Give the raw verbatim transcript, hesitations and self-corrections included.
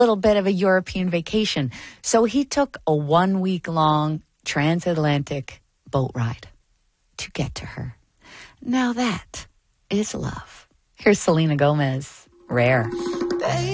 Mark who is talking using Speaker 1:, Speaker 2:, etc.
Speaker 1: little bit of a European vacation. So he took a one-week-long transatlantic boat ride to get to her. Now that is love. Here's Selena Gomez, Rare.